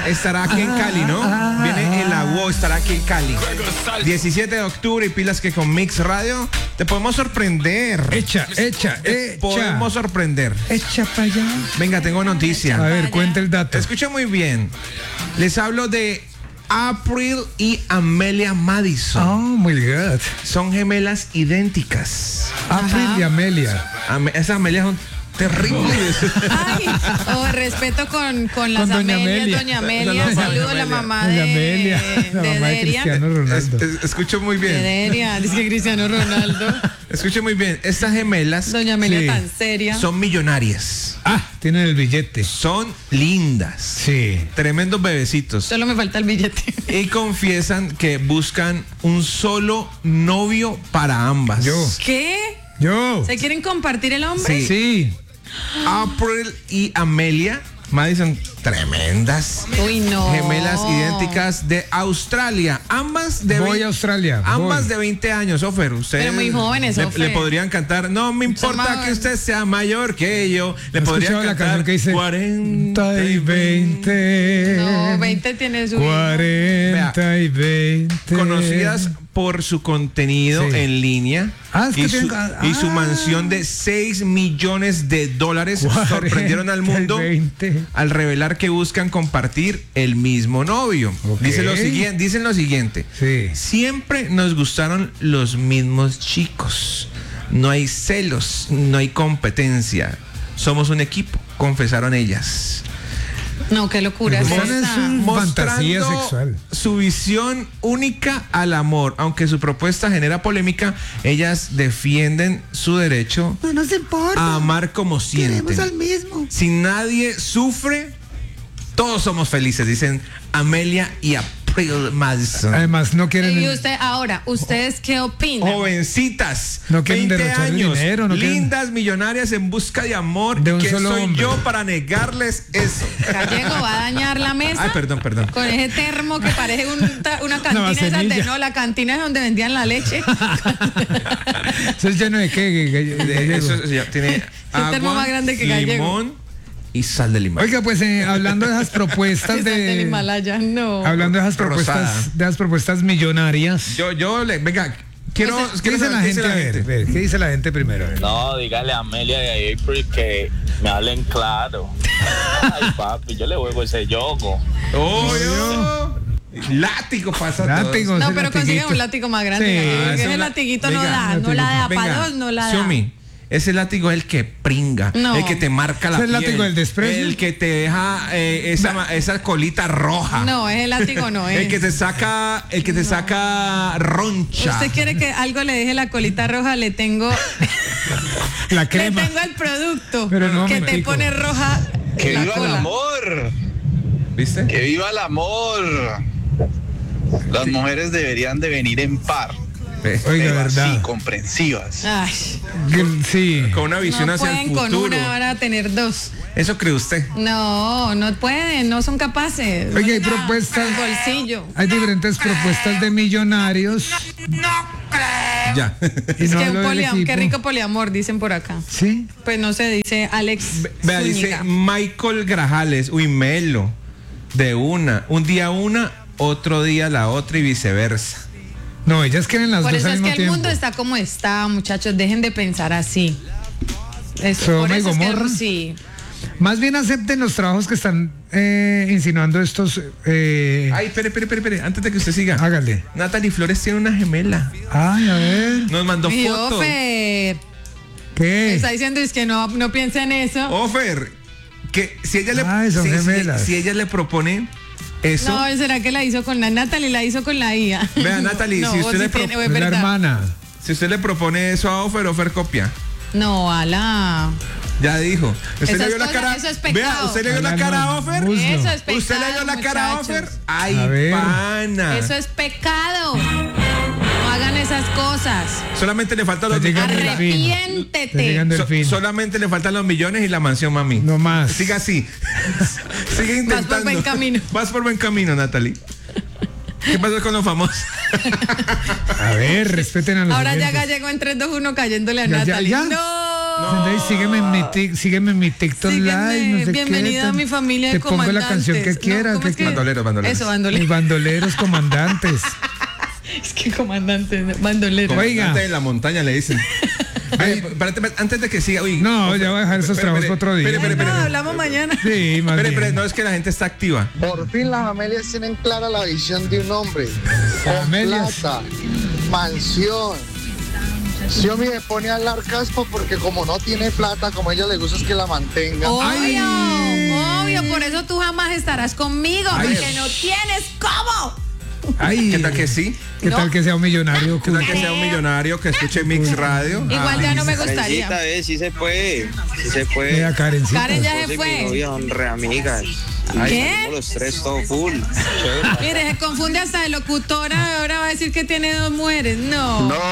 estará aquí en Cali, ¿no? Viene en la UO, estará aquí en Cali. 17 de octubre y pilas que con Mix Radio te podemos sorprender. Echa. Podemos sorprender. Echa para allá. Venga, tengo noticia. A ver, cuenta el dato. Escucha muy bien. Les hablo de April y Amelia Madison. Oh, muy good. Son gemelas idénticas. April y Amelia. Esas Amelias son terribles. Ay, respeto con las Con doña Amelias, Amelia. doña Amelia. No, Saludo a la mamá Doña de Amelia, la de mamá de Deria. Cristiano Ronaldo. Escucho muy De bien. Deria, dice que Cristiano Ronaldo. Escuche muy bien. Estas gemelas Doña Amelia Sí. tan seria. son millonarias. Tienen el billete. Son lindas. Sí. Tremendos bebecitos. Solo me falta el billete. Y confiesan que buscan un solo novio para ambas. ¿Qué? Yo. ¿Se quieren compartir el hombre? Sí. April y Amelia Madison, tremendas. Uy, no. Gemelas idénticas de Australia. Ambas de Voy a Australia. Ambas de 20 años, Ofer. Ustedes Pero muy jóvenes, Ofer. le podrían cantar. No me importa que usted sea mayor que yo. Le podrían la cantar canción que dice 40 y 20. No, 20 tiene su 40 y 20. Conocidas por su contenido Sí. en línea y su mansión de $6 millones. Sorprendieron al mundo al revelar que buscan compartir el mismo novio. Okay. Dicen lo siguiente. Sí. Siempre nos gustaron los mismos chicos. No hay celos, no hay competencia. Somos un equipo, confesaron ellas. No, qué locura es Mostrando esta. fantasía sexual. Su visión única al amor. Aunque su propuesta genera polémica, ellas defienden su derecho No nos importa. a amar como Queremos sienten. al mismo. Si nadie sufre, todos somos felices, dicen Amelia y April Madison. Además, no quieren. Y usted, ahora, ¿ustedes qué opinan? Jovencitas, No quieren 20 derrochar años, dinero, no quieren- lindas, millonarias en busca de amor. De un ¿Quién solo soy hombre? yo para negarles eso? Gallego va a dañar la mesa. Ay, perdón. Con ese termo que parece una cantina esas vaselilla. no, la cantina es donde vendían la leche. ¿Eso es lleno de qué? Eso ya tiene termo agua, más grande que gallego. limón y sal de limón. Oiga, pues hablando de esas propuestas del de. Himalaya, no. Hablando de esas Rosada. propuestas millonarias. Venga, quiero ¿Qué dice la gente? A ver, ¿qué dice la gente primero? A ver. No, dígale a Amelia y a April que me hablen claro. Ay, papi, yo le juego ese yogo. Látigo pasa Látigo. No, ese pero consigue latiguito. un látigo más grande. Sí. Gallego, porque Ese ese la- latiguito venga, no la da Venga, para dos, no la da. Xiaomi, ese látigo es el que pringa, No. el que te marca la ¿Es el piel, látigo del desprecio? el que te deja esa colita roja, No, ese látigo no es. el que te saca roncha. Usted quiere que algo le deje la colita roja, le tengo La crema. le tengo el producto Pero no, que te momentico. pone roja ¡Que la viva el cola. amor! ¿Viste? ¡Que viva el amor! Las mujeres deberían de venir en par, Oiga, pero verdad. así, comprensivas. Ay, Sí. Con una visión no hacia pueden el con futuro. una, van a tener dos. Eso cree usted. No pueden, no son capaces. Oiga, hay propuestas. El bolsillo. Hay diferentes propuestas de millonarios. Ya. Y no Que hablo del qué equipo. rico poliamor, dicen por acá. Sí. Pues no se dice Alex Vea, dice Zúñiga. Michael Grajales, Melo, un día una, otro día la otra y viceversa. No, ellas quieren las Por dos eso al es mismo que el tiempo. mundo está como está, muchachos. Dejen de pensar así. Sodoma Por y eso es que Gomorra. sí. Más bien acepten los trabajos que están insinuando estos. Ay, espere, antes de que usted siga. Hágale. Natalie Flores tiene una gemela. Ay, a ver. Nos mandó Mi fotos. Ofer. ¿Qué? Está diciendo es que no piensa en eso. Ofer, que si ella Son gemelas. si ella le propone eso. No, ¿será que la hizo con la Natalie? La hizo con la IA. Vea, Natalie, No, si vos usted sí le tiene- es Es la verdad. hermana. Si usted le propone eso a Ofer copia. No, ala. Ya dijo. ¿Usted Esas le vio la cosas- cara? eso es pecado. Vea, ¿usted le vio la Ala, cara a no, Ofer? muslo. Eso es pecado. ¿Usted le vio la cara a muchachos. Ofer? Ay, A ver. pana. Eso es pecado. No hagan esas cosas. Solamente le faltan los Está llegando millones. el fin. Está Arrepiéntete. llegando el fin. Solamente le faltan los millones y la mansión, mami. No más. Siga así. Sigue intentando. por buen camino. Vas por buen camino, Natalie. ¿Qué pasó con los famosos? A ver, respeten a los Ahora ya oyentes. Gallego en 3, 2, 1 cayéndole a Ya, Natalie. ya. No. Sígueme en mi TikTok Live. No sé bienvenida qué, a mi familia de te pongo comandantes. la canción que quieras. Bandoleros. Eso, bandoleros. Mis bandoleros comandantes. Es que comandantes, bandoleros. Oiga. Comandante de la montaña le dicen. Espérate, antes de que siga. Ya voy a dejar esos trabajos para otro día. No, hablamos mañana. Sí, más bien. No, es que la gente está activa. Por fin las Amelias tienen clara la visión de un hombre. Con Amelias. plata, mansión. Xiomi me pone a hablar caspo porque como no tiene plata, como a ella le gusta es que la mantenga. Obvio, por eso tú jamás estarás conmigo, porque no tienes cómo. ¿Qué tal que sí? ¿Qué tal que sea un millonario? ¿Qué tal que sea un millonario que escuche Mix Radio? Igual ya no me gustaría. Sí se puede. Sí se puede. Mira, Karencita. Karen ya se fue. Mi novia son re amigas. ¿Qué? Somos los tres todo full. Mire, se confunde hasta de locutora. Ahora va a decir que tiene 2 mujeres. No. No,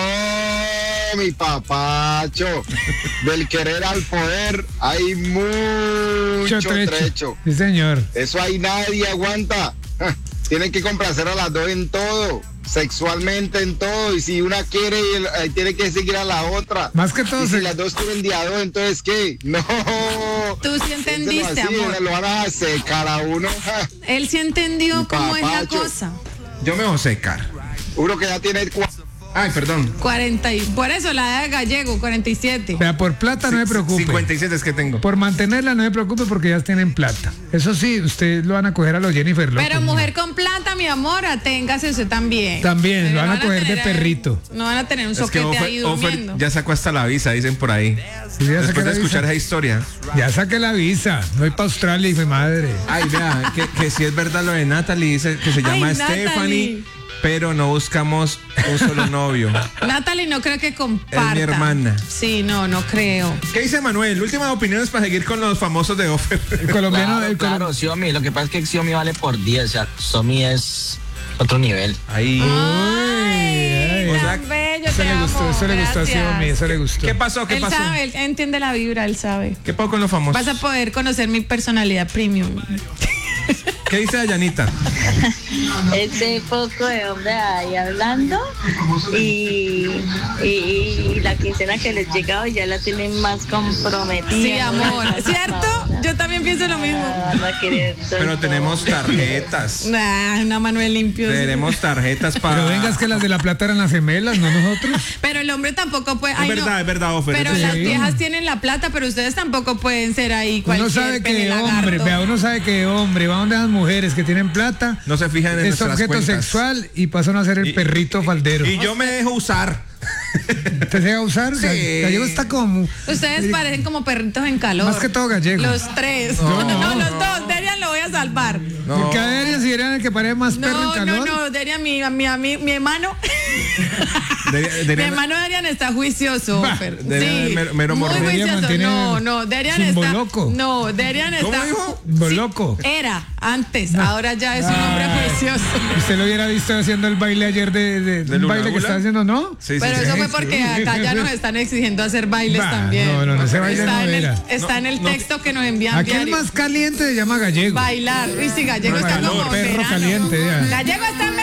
mi papacho. Del querer al poder hay mucho trecho. Sí, señor. Eso ahí nadie aguanta. Tienen que complacer a las dos en todo, sexualmente en todo, y si una quiere, tiene que seguir a la otra. Más que todo. Y si las dos quieren de a dos, entonces ¿qué? No. Tú sí entendiste, así, amor. lo van a secar a uno. Él sí entendió cómo es la Papacho. cosa. Yo me voy a secar. Uno que ya tiene Ay, perdón. 40 y por eso la edad de gallego, 47. Vea, por plata no me preocupe. 57 es que tengo. Por mantenerla no me preocupe porque ya tienen plata. Eso sí, ustedes lo van a coger a los Jennifer López. Pero mujer con plata, mi amor, aténgase usted también. También, Pero lo van a coger de tener perrito. No van a tener un Es que soquete ahí Ofer durmiendo. ya sacó hasta la visa, dicen por ahí. Sí, ya saqué Después de la escuchar visa. esa historia. Ya saqué la visa. Voy para Australia y mi madre. Ay, vea, que si es verdad lo de Natalie, dice que se llama Ay, Stephanie, Natalie. pero no buscamos un solo novio. Natalie no creo que comparta. Es mi hermana. Sí, no creo. ¿Qué dice Manuel? Últimas opiniones para seguir con los famosos de Ofer. El colombiano. Claro, Xiomi. Lo que pasa es que Xiomi vale por 10. O sea, Xiomi es otro nivel. Ahí. Ay, O sea, tan bello, Eso te le gustó, amo. eso le gustó a Gracias. Xiomi, eso le gustó. ¿Qué pasó? ¿Qué Él pasó? sabe, él entiende la vibra, él sabe. ¿Qué pasó con los famosos? Vas a poder conocer mi personalidad premium. ¿Qué dice Dayanita? Ese poco de hombre ahí hablando y la quincena que les llega hoy ya la tienen más comprometida. Sí, amor. No, ¿Cierto? Yo también pienso lo mismo. no querer Pero tenemos tarjetas. Una Manuel limpio. Tenemos tarjetas para. Pero venga, es que las de la plata eran las gemelas, no nosotros. Pero el hombre tampoco puede. Ay, no. Es verdad, Ofer. Pero Sí. las viejas tienen la plata, pero ustedes tampoco pueden ser ahí cualquier Uno sabe que pelelagarto. hombre, vea, uno sabe que hombre va donde las mujeres que tienen plata, No se fijan en es nuestras objeto cuentas. sexual y pasan a ser el perrito faldero. Y yo me dejo usar. ¿Te deja usar? Sí. Gallego está como. Ustedes parecen como perritos en calor. Más que todo gallego. Los tres. No, los dos. Derian lo voy a salvar. No. Porque a Derian si eran el que parece más perro en calor. No, Derian, mi hermano. Deberían- Mi hermano Derian está juicioso, Bah, Ofer. Derian Sí, mero muy morro. Derian juicioso. mantiene No, Derian su está. boloco. No, Derian ¿Cómo está. dijo? Boloco. Era antes, ahora ya es un hombre juicioso. Usted lo hubiera visto haciendo el baile ayer de un Luna baile que Bula? está haciendo, ¿no? Sí, Pero sí, eso sí. fue porque acá ya nos están exigiendo hacer bailes Bah, también. no, ese baile está no en el, era. está en el texto que nos envían Aquí el diario. más caliente se llama gallego. Bailar. Y si Gallego está Bailó, como perro verano. caliente, ya. Gallego está en